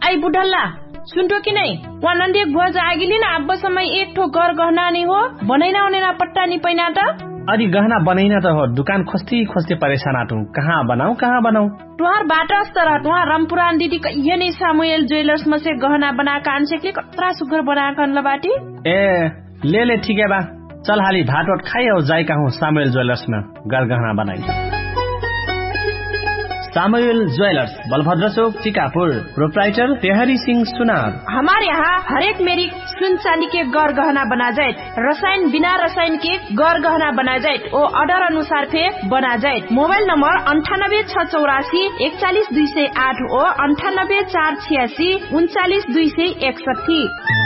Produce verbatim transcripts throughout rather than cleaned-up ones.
I बुढल्ला सुनतो कि नहीं वहाँ नंदी एक भुआ जाएगी ना अब समय एक ठो घर गहना नहीं हो बनाइना होने ना पट्टा नहीं पैना था अरे गहना बनाइना तो हो दुकान खोजती खोजती परेशान आटू कहाँ बनाऊ कहाँ बनाऊ तुहार बाटा स्तर तुहार रामपुरान दीदी ये नहीं सामुएल ज्वेलर्स में से गहना बना कान से के कतरा सुगर बना कान लबाटी ए ले ले ठीक है बा चल हाली भात वाट खाई और जाए कहूँ सामुएल ज्वेलर्स में गर गहना बनाई सामुएल ज्वेलर्स बलभद्र चौक टीकापुर प्रोप्राइटर तेहरी सिंह सुनार। हमारे यहाँ हरेक मेरी सुन चांदी के गौर गहना बना जाए रसायन बिना रसायन के गौर गहना बना जाए वो ऑर्डर अनुसार पे बना जाए। मोबाइल नंबर अंठानब्बे छह चौरासी इकतालीस दुई सौ आठ ओ अंठानब्बे चार छियासी उनचालीस दुई सौ इकसठी।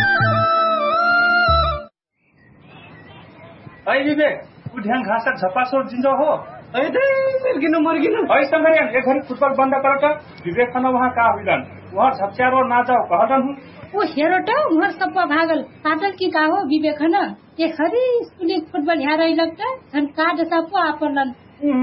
विवेक ध्यान घास झपासोट जिंजो हो मर्गिनु मर्गिनु एक घड़ी फुटबॉल बंद करो तो विवेक खाना वहाँ का हुईलन वहाँ झपचार और ना जाओ कहलन वो हेरो तो वहाँ सब भागल पाटल की का हो विवेक खाना ये खरी स्कूल फुटबॉल यहाँ रही लगता है का जैसा को आपन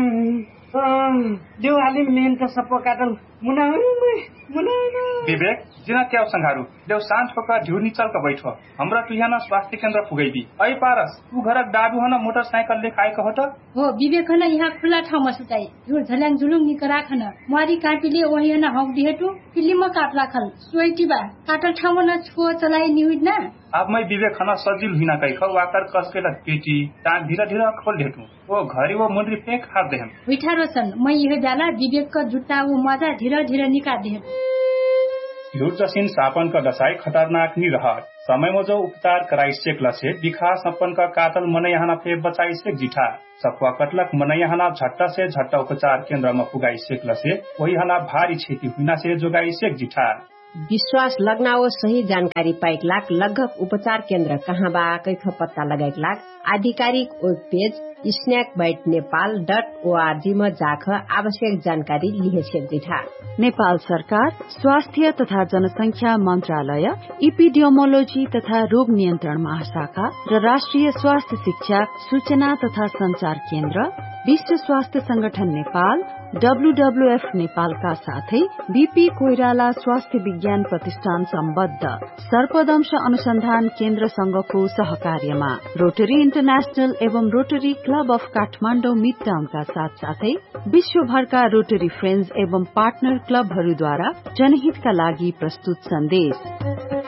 देव आली मेन का सब काटल मुना मुना विवेक जिना क्या संघारू देव शांत होकर ढ्यूनी चल कर बैठो हमरा तू यहाँ स्वास्थ्य केंद्र पुगैबी अई पारस तू घर डाबू हना मोटरसाइकिल ले खाए कहो तो हो विवेक हना यहाँ खुला ठाउँ में सुताई झुल झल्याङ झुलुङ निकरा खना मारी काटीले वही हना हक दिहेटु फिल्म काट राखल सोइटीबा काटल ठाउँ में न छुओ चलाई निउड ना अब मैं विवेक खाना सजिल हिना कई खा वाकर कस के लग पेटी टांग धीरे धीरे खोल देटू वो घरी वो मुंडरी फेंक हार दे हम बैठा रोशन मैं यह जाला विवेक का जुटा वो मजा धीरे धीरे निकाल दे झूठ जसिन सापन का दसाई खतरनाक नहीं रहा समय में जो उपचार कराई सेक लसे दिखा सपन का कातल मन यहाँ फे बचाई सेक जिठा सफवा कटलक मन यहाँ झट्टा से झट्टा उपचार केंद्र में पुगाई सेक लसे वही हना भारी क्षति हुना से जोगाई सेक जिठा विश्वास लगना वो सही जानकारी पाइक लाख लगभग उपचार केंद्र कहाँ बा कैथ पत्ता लगाइक लाख आधिकारिक web page snake bite Nepal dot ORG में जाख आवश्यक जानकारी लिहे जिठा। नेपाल सरकार स्वास्थ्य तथा जनसंख्या मंत्रालय इपिडियोमोलोजी तथा रोग नियन्त्रण महाशाखा र राष्ट्रिय स्वास्थ्य शिक्षा सूचना तथा संचार केन्द्र विश्व स्वास्थ्य संगठन नेपाल डब्ल्यूडब्ल्यूएफ नेपालका साथै बीपी कोइराला स्वास्थ्य विज्ञान प्रतिष्ठान सम्बद्ध सर्पदंश अनुसन्धान केन्द्र संघको सहकार्यमा रोटरी इन्टरनेशनल एवं rotary club of Kathmandu mid टाउनका साथ साथै विश्वभरका रोटरी फ्रेन्ड्स एवं पार्टनर क्लबहरूद्वारा जनहितका लागि प्रस्तुत सन्देश।